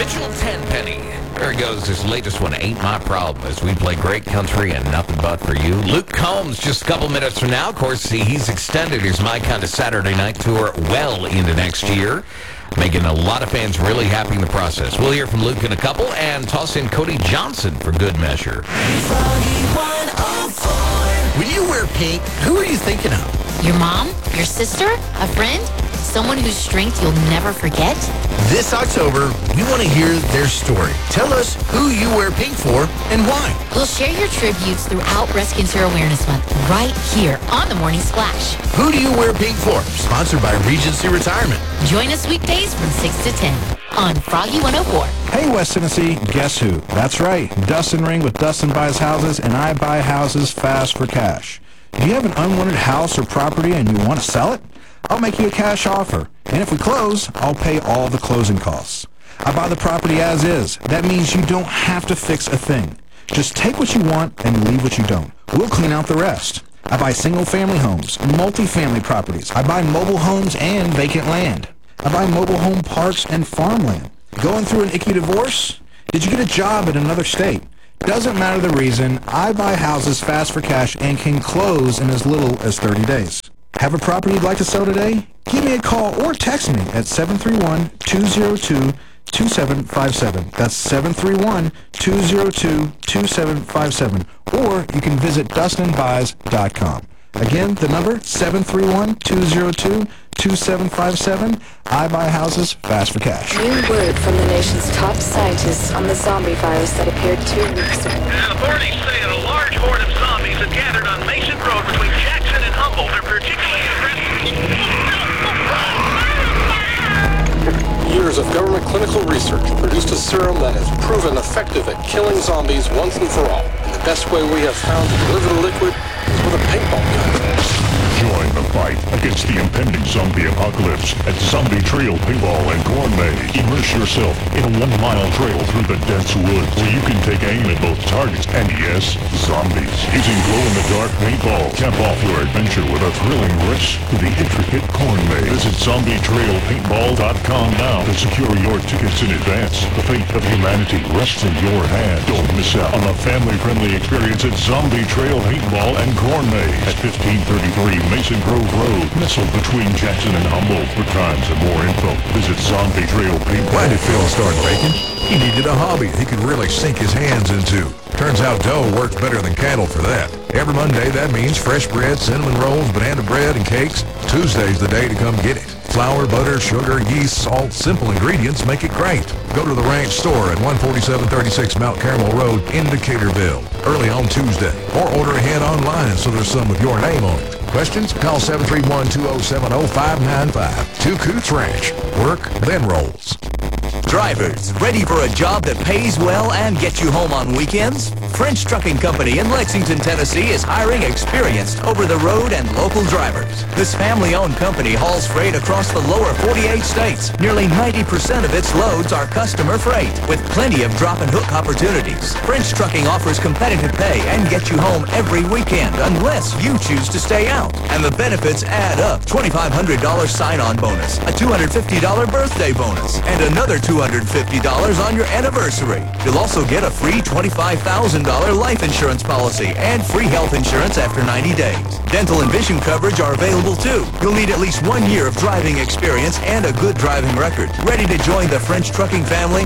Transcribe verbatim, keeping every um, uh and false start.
Mitchell Tenpenny. There goes his latest one, Ain't My Problem, as we play great country and nothing but for you. Luke Combs, just a couple minutes from now. Of course, see, he's extended his My Kind of Saturday Night Tour well into next year, making a lot of fans really happy in the process. We'll hear from Luke in a couple and toss in Cody Johnson for good measure. When you wear pink, who are you thinking of? Your mom? Your sister? A friend? Someone whose strength you'll never forget? This October, we want to hear their story. Tell us who you wear pink for and why. We'll share your tributes throughout Breast Cancer Awareness Month right here on The Morning Splash. Who do you wear pink for? Sponsored by Regency Retirement. Join us weekdays from six to ten on Froggy one oh four. Hey, West Tennessee, guess who? That's right, Dustin Ring with Dustin Buys Houses, and I buy houses fast for cash. Do you have an unwanted house or property and you want to sell it? I'll make you a cash offer, and if we close, I'll pay all the closing costs. I buy the property as is. That means you don't have to fix a thing. Just take what you want and leave what you don't. We'll clean out the rest. I buy single-family homes, multi-family properties. I buy mobile homes and vacant land. I buy mobile home parks and farmland. Going through an icky divorce? Did you get a job in another state? Doesn't matter the reason, I buy houses fast for cash and can close in as little as thirty days. Have a property you'd like to sell today? Give me a call or text me at seven three one, two oh two, two seven five seven. That's seven three one, two oh two, two seven five seven. Or you can visit dustin buys dot com. Again, the number, seven three one, two oh two, two seven five seven. I buy houses fast for cash. New word from the nation's top scientists on the zombie virus that appeared two weeks ago. Authorities say that a large horde of zombies had gathered on Mason Road between Jackson and Humboldt. They're particularly aggressive. Years of government clinical research produced a serum that has proven effective at killing zombies once and for all. And the best way we have found to deliver the liquid is with a paintball gun. Join the fight against the impending zombie apocalypse at Zombie Trail Paintball and Gourmet. Immerse yourself in a one-mile trail through the dense woods where you can take aim at both targets and, yes, zombies. Using glow-in-the-dark paintball, cap off your adventure with a thrilling rush to the intricate corn maze. Visit zombie trail paintball dot com now to secure your tickets in advance. The fate of humanity rests in your hands. Don't miss out on a family-friendly experience at Zombie Trail Paintball and Gourmet at fifteen thirty-three Mason Grove Road, nestled between Jackson and Humboldt. For times and more info, visit Zombie Trail Paintball. Why did Phil start baking? He needed a hobby he could really sink his hands into. Turns out dough works better than cattle for that. Every Monday, that means fresh bread, cinnamon rolls, banana bread, and cakes. Tuesday's the day to come get it. Flour, butter, sugar, yeast, salt, simple ingredients make it great. Go to the Ranch store at one forty-seven thirty-six Mount Carmel Road in Decaturville early on Tuesday. Or order ahead online so there's some with your name on it. Questions? Call seven three one, two oh seven, oh five nine five. Two Coots Ranch. Work, then rolls. Drivers, ready for a job that pays well and gets you home on weekends? French Trucking Company in Lexington, Tennessee is hiring experienced over-the-road and local drivers. This family-owned company hauls freight across the lower forty-eight states. Nearly ninety percent of its loads are customer freight, with plenty of drop and hook opportunities. French Trucking offers competitive pay and gets you home every weekend unless you choose to stay out. And the benefits add up. twenty-five hundred dollars sign-on bonus, a two hundred fifty dollars birthday bonus, and another two hundred fifty dollars on your anniversary. You'll also get a free twenty-five thousand dollars life insurance policy and free health insurance after ninety days. Dental and vision coverage are available too. You'll need at least one year of driving experience and a good driving record. Ready to join the French Trucking family?